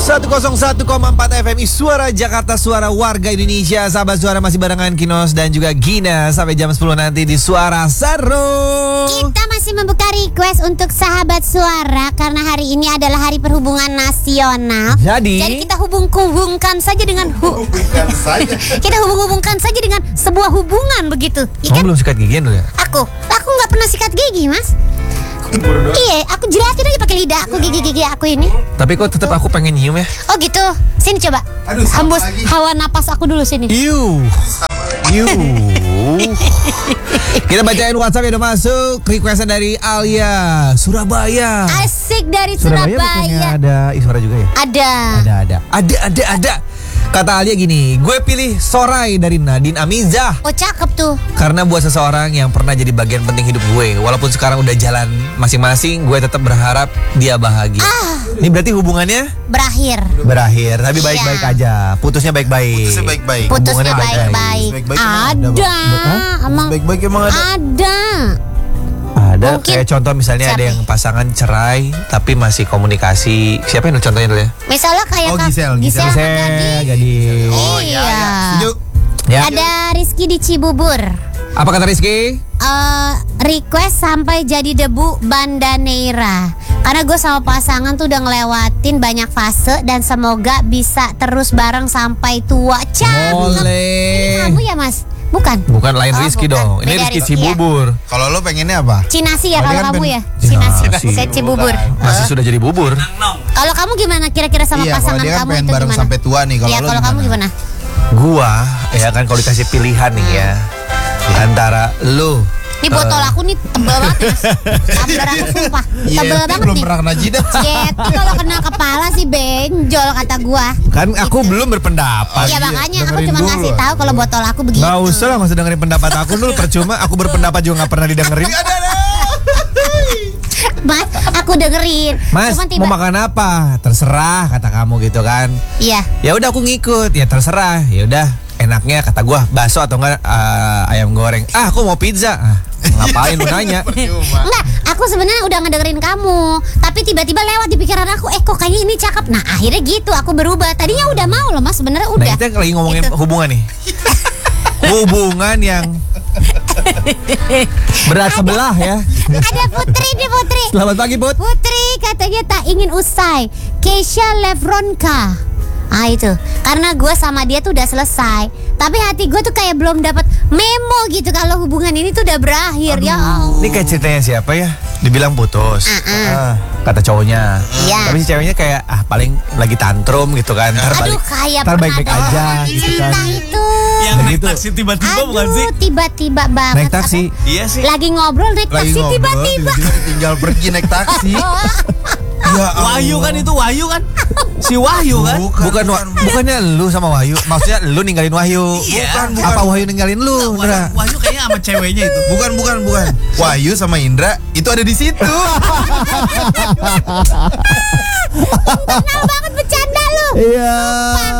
101,4 FM Suara Jakarta, suara warga Indonesia. Sahabat Suara masih barengan Kinos dan juga Gina sampai jam 10 nanti di Suara Seru. Kita masih membuka request untuk sahabat Suara karena hari ini adalah Hari Perhubungan Nasional. Jadi kita hubungkan saja dengan kita hubungkan saja dengan sebuah hubungan begitu. Kamu belum sikat gigian dulu ya? Aku nggak pernah sikat gigi, Mas. Iya, aku jelasin aja pakai lidah aku gigi aku ini. Tapi kok tetap aku pengen nyium ya? Oh gitu. Sini coba. Hembus hawa napas aku dulu sini. Iu. Kita bacain WhatsApp yang udah masuk. Requestnya dari Alia Surabaya. Asik dari Surabaya. Ada suara juga ya? Ada. Kata Alia gini, gue pilih Sorai dari Nadine Amizah. Oh cakep tuh. Karena buat seseorang yang pernah jadi bagian penting hidup gue, walaupun sekarang udah jalan masing-masing, gue tetap berharap dia bahagia. Ini berarti hubungannya berakhir, tapi baik-baik aja. Putusnya baik-baik. Putusnya baik-baik. Ada. Emang baik-baik emang ada. Ada mungkin kayak contoh misalnya ada yang pasangan cerai tapi masih komunikasi. Siapa yang contohnya dulu ya? Misalnya kayak Gisel Gading. Oh iya. Ya. Ada Rizky di Cibubur. Apa kata Rizky? Request sampai jadi debu Bandaneira. Karena gue sama pasangan tuh udah ngelewatin banyak fase dan semoga bisa terus bareng sampai tua. Boleh. Ini kamu ya Mas? Bukan Lain Rizky dong. Ini Rizky Cibubur. Ya. Kalau lo pengennya apa? Cinasi ya kalau kamu ya. Cinasi. Bukan Cibubur. Masih sudah jadi bubur. Kalau kamu gimana kira-kira sama pasangan dia kan kamu pengen itu bareng gimana? sampai tua nih. Kalau kamu gimana? Gua ya kan kalau dikasih pilihan nih ya, antara lu. Ini botol aku nih tebel banget Mas. Tumbler aku sumpah tebel banget belum nih. pernah kena jidat. Jeti kalau kena kepala sih benjol kata gua. Kan aku belum berpendapat. Iya makanya aku cuma ngasih tahu kalau botol aku begitu. Nggak usah lah, nggak usah dengerin pendapat aku dulu, percuma. Aku berpendapat juga nggak pernah didengerin. Mas, aku dengerin. Mas, mau makan apa? Terserah kata kamu gitu kan. Iya. Ya udah aku ngikut. Ya terserah. Ya udah, enaknya kata gua bakso atau enggak ayam goreng. Aku mau pizza. Ngapain lu nanya? Enggak, aku sebenarnya udah ngedengerin kamu, tapi tiba-tiba lewat di pikiran aku, kok kayaknya ini cakep. Nah, akhirnya gitu aku berubah. Tadinya udah mau loh Mas, sebenarnya udah. Nah, kita lagi ngomongin gitu. Hubungan nih. Hubungan yang berat sebelah ya. Ada Putri nih, Putri. Selamat pagi, Put. Putri katanya tak ingin usai. Keisha Levronka. Itu karena gue sama dia tuh udah selesai, tapi hati gue tuh kayak belum dapat memo gitu kalau hubungan ini tuh udah berakhir. Ya Allah. Ini kayak ceritanya siapa ya? Dibilang putus. Kata cowoknya. Iya. Tapi si ceweknya kayak paling lagi tantrum gitu kan. Kayak ntar baik-baik pernah aja dengar gitu cerita kan. itu. Yang naik taksi tiba-tiba bukan sih? Tiba-tiba banget. Naik taksi. Iya sih. Lagi ngobrol naik taksi tiba-tiba. Tinggal pergi naik taksi. Ya, Wahyu kan itu Wahyu kan? Si Wahyu kan? Bukannya lu sama Wahyu. Maksudnya lu ninggalin Wahyu. Iya. Bukan. Apa Wahyu ninggalin lu? Wahyu kayaknya sama ceweknya itu. Bukan. Wahyu sama Indra itu ada di situ. Kenal banget bercanda lu. Iya.